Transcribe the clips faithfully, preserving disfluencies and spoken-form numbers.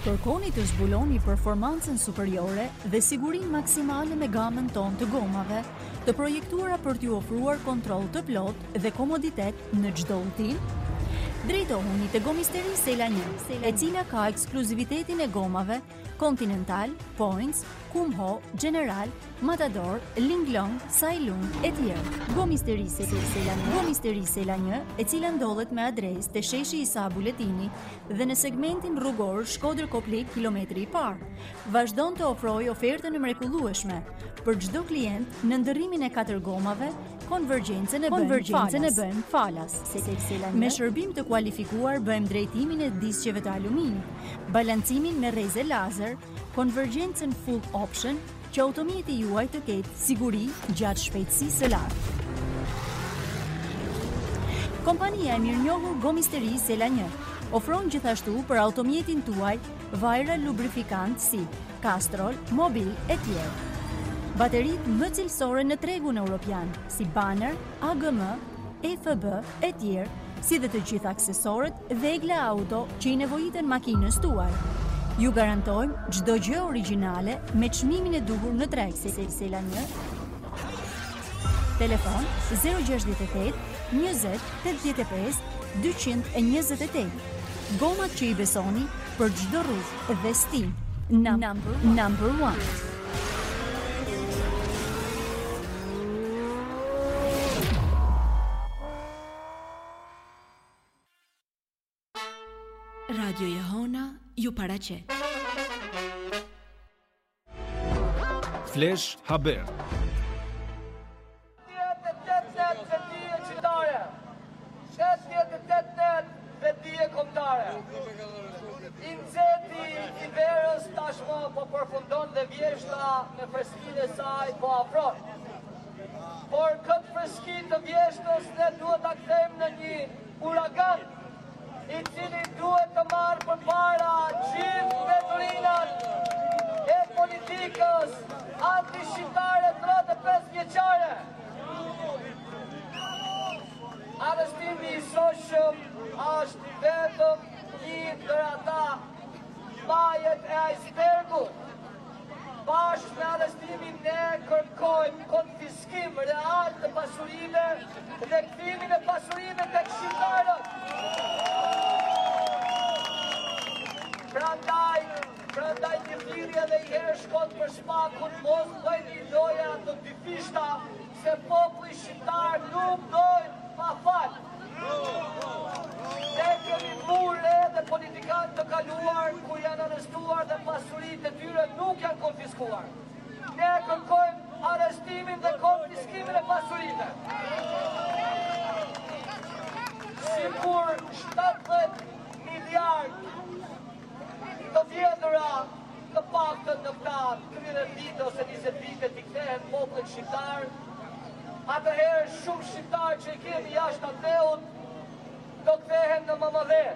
Kërkoni të zbuloni performancën superiore dhe sigurinë maksimale me gamën tonë të gomave, të projektuara për t'ju ofruar kontroll të plotë dhe komoditet në çdo udhtim. Drejtohuni te Gomisteri Sela një, e cila ka ekskluzivitetin e gomave Continental, Points, Kumho, General, Matador, Linglong, Sailung e tjerë. Gomisteri Sela një, Gomisteri Sela një, e cila ndodhet me adresë te sheshi Isa Buletini dhe në segmentin rrugor Shkodër Koplik kilometri i parë. Vazhdon të ofrojë ofertën e mrekullueshme për çdo klient në ndërrimin e katër gomave. Konvergjencën e bën falas. falas. Me shërbim të kualifikuar bëjmë drejtimin e disqeve të aluminit, balancimin me rreze lazer, konvergjencën full option, që automjeti juaj të ketë siguri gjatë shpejtësisë së lartë. Kompania e mirënjohur Gomisteri Sela një ofron gjithashtu për automjetin tuaj vajra lubrifikant si Castrol, Mobil e tjerë. Baterit më cilësore në tregun europian, si Banner, A G M, E F B e tjerë, si dhe të gjitha aksesorët Vegla Auto që i nevojiten makinës tuaj. Ju garantojmë çdo gjë origjinale me çmimin e duhur në treg. Sela një. Telefon zero gjasht e tetë, njëzet, tetëdhjetë e pesë, dyqind e njëzet e tetë. Gomat që i besoni për çdo rrugë dhe stim. Number, number one. Radio Jehona ju paraqet. Flash Haber. Inzeti i verës tashmë po përfundon dhe vjeshta me freskinë e saj po afron. Por këtë freskinë të vjeshtës ne duhet ta kthejmë në një uragan i cili duhet të marrë përpara gjithë veturinat e politikës anti-shqiptare tridhjetë e pesë vjeçare. Arrestimi i shoqëm është vetëm një ndër ata majet e icebergut. Bashkë me arrestimin ne kërkojmë konfiskim real të pasurive dhe kthimin e pasurive tek shqiptarët. Prandaj, prandaj një thirrje dhe i herë shkot për shpakun, mos bëjni loja të dyfishta, se populli shqiptar nuk dojnë pa fal. Ne kemi murë edhe politikanë të kaluar ku janë arrestuar dhe pasuritë e tyre nuk janë konfiskuar. Ne kërkojmë arrestimin dhe konfiskimin e pasurive. Sikur shtatëdhjetë miliardë të vjedhura të paktën në këta tridhjetë vite ose njëzet vite t'i kthehen popullit shqiptar, atëherë shumë shqiptar që i kemi jashtë ateut do kthehen në mëmëdhe.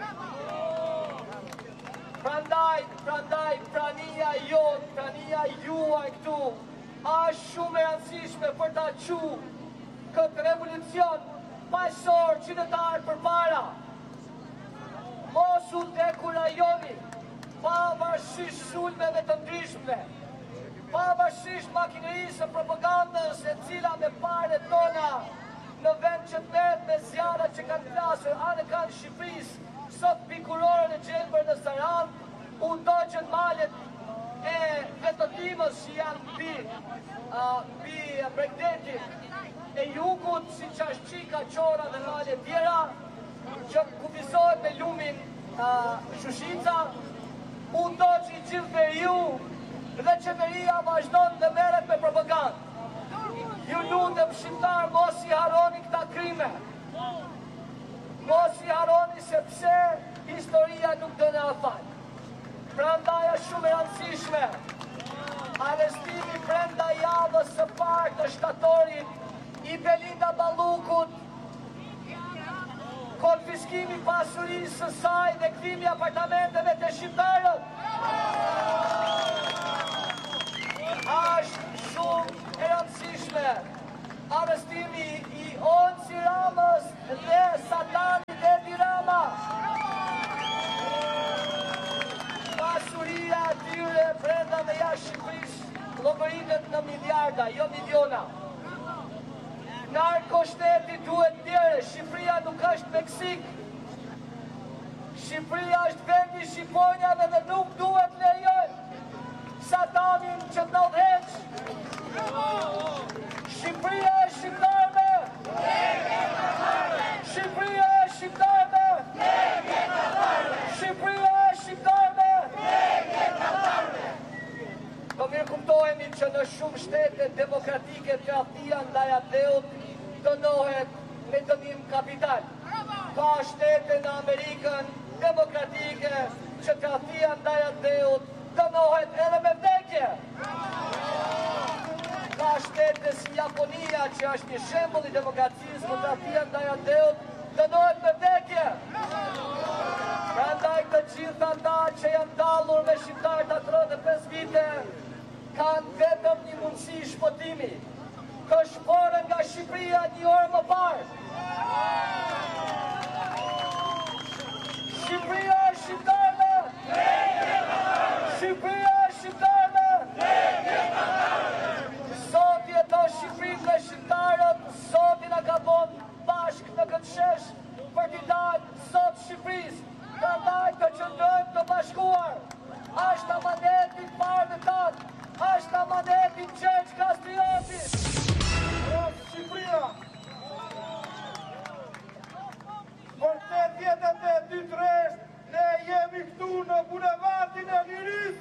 Prandaj, prandaj, prania jonë, prania juaj këtu, është shumë e rëndësishme për ta qu këtë revolucion paqësor qytetar përpara. Mos u dekurajoni, pavarësisht sulmeve të ndryshme, pavarësisht makinerisë e propagandës e cila me pare tona në vend që të merret me zjarrat që kanë plasur anë kanë Shqipërisë, sot pikurore në gjelbër në Saran, u ndoqën malet e vetotimës që janë mbi uh, mbi Bregdetit e jugut, si Qashqika, Qora dhe malet tjera, që kufizohet me lumin uh, Shushica, u ndoqë i gjithë veriu dhe qeveria vazhdon dhe merret me propagandë. Ju lutem shqiptar, mos i harroni këta krime. Mos i harroni sepse historia nuk do na fal. Prandaj është shumë e rëndësishme arrestimi brenda javës së parë të shtatorit i Belinda Ballukut, konfiskimi pasurisë së saj dhe kthimi apartamenteve të shqiptarët. Është shumë e rëndësishme arrestimi i Onsi Ramës dhe Satanit Edi Rama. dhe jashtë Shqipërisë llogaritet në miliarda, jo miliona. Narkoshteti duhet tjere, Shqipëria nuk është Meksik. Shqipëria është vendi i shqiponjave dhe nuk duhet lejojnë Sadamin që të udhëheq. Shqipëria është shqiptarëve. Shqipëria është shqiptarëve. Shqipëria është shqiptarëve. Do mirë kuptohemi që në shumë shtete demokratike tradhtia ndaj ateut dënohet me dënim kapital. Ka shtete në Amerikën demokratike që tradhtia ndaj ateut dënohet edhe me vdekje. Ka shtete si Japonia që është një shembull i demokracisë ku tradhtia ndaj ateut dënohet me vdekje. Prandaj të gjithë ata që janë dallur me shqiptarët atë rreth pesë vite kanë vetëm një mundësi shpëtimi, të shporen nga Shqipëria një orë më parë. Shqipëria është shqiptarëve. Shqipëria është shqiptarëve. Sot jeton Shqipëri me shqiptarët, sot i na ka bën bashkë në këtë shesh për t'i dalë sot Shqipërisë. Prandaj të qëndrojmë të bashkuar. Është amaneti i parë tanë. Është amaneti i Gjergj Kastriotit. Shqipëria, për te vjetët e dy tresht, ne jemi këtu në bulevardin e Lirisë.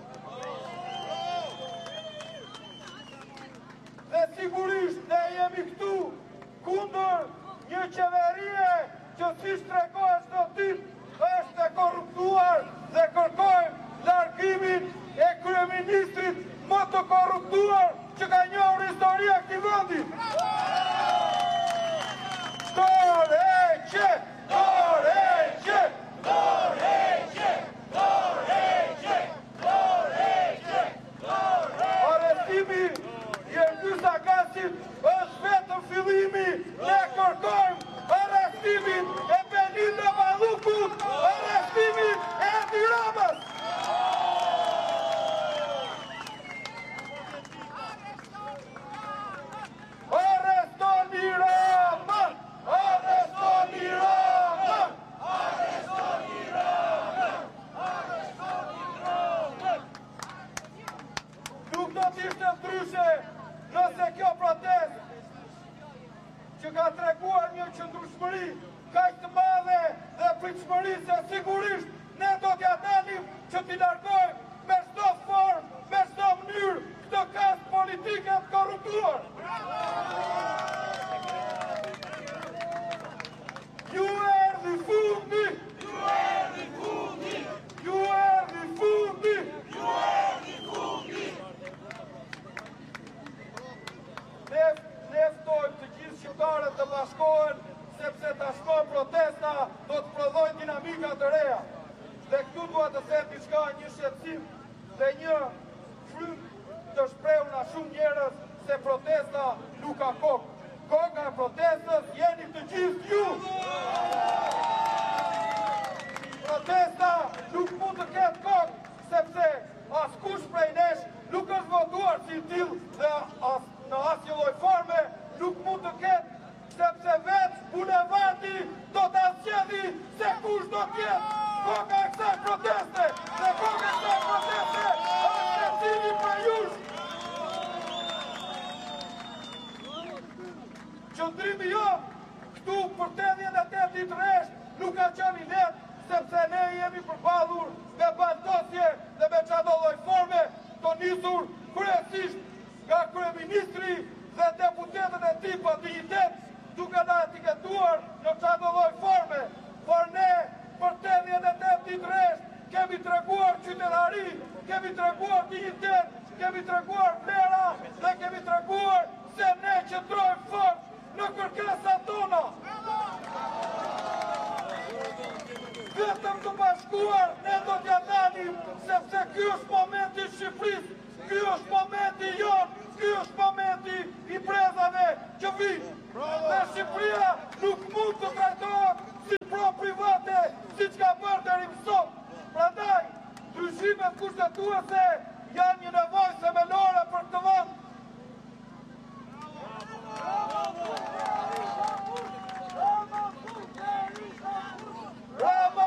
Dhe sigurisht ne jemi këtu kundër një qeverie që si shtrekohet çdo ditë është e korruptuar dhe kërkojmë largimin e kryeministrit më të korruptuar që ka njohur historia e këtij vendi. Dorëheqje! Dorëheqje! Dorëheqje! Dorëheqje! Dorëheqje! Arrestimi i Ergys Agasit është vetëm fillimi. Ne kërkojmë arrestimin e Belinda Ballukut, arrestimin e Edi Ramës. Arrestoni Ramën! Arrestoni Ramën! Arrestoni Ramën! Arrestoni Ramën! Nuk do t'ishte ndryshe nëse kjo protestë që ka treguar një qëndrueshmëri kaq të madhe dhe pritshmëri se sigurisht ne do t'ja dalim që t'i largojmë me çdo formë, me çdo mënyrë këtë kast politike të korruptuar. Ju erdhi fundi! Ju erdhi fundi! Ju erdhi fundi! Ju erdhi fundi! Ne ne ftojmë të gjithë shqiptarët të bashkohen sepse tashmë protesta do të prodhojnë dinamika të reja. Dhe këtu dua të them diçka, një shqetësim dhe një frym të shprehur nga shumë njerëz se protesta nuk ka kokë. Koka e protestës jeni të gjithë ju. Protesta nuk mund të ketë kokë sepse askush prej nesh nuk është votuar si tillë dhe as në asnjë lloj forme nuk mund të ketë sepse vetë bulevardi do të zgjedhë se kush do të jetë koka e kësaj proteste dhe koka e kësaj proteste është secili prej jush. Qëndrimi jo këtu për tetëdhjetë e tetë ditë rresht nuk ka qenë i lehtë sepse ne jemi përballur me bandosje dhe me çdo lloj forme të nisur kryesisht nga kryeministri dhe deputetët e tij pa dinjitet duke na etiketuar në çdo lloj forme, por ne për tetëdhjetë e tetë ditë rresht kemi treguar qytetari, kemi treguar dinjitet, kemi treguar vlera dhe kemi treguar se ne qëndrojmë fort në kërkesat tona. Vetëm të bashkuar ne do t'ja dalim sepse ky është momenti i Shqipërisë, ky është momenti jon, ky është momenti i brezave që vijnë. Dhe Shqipëria nuk mund të trajtohet si pro private, siç ka bërë deri më sot. Prandaj, ndryshimet kushtetuese janë një nevojë themelore për këtë vend.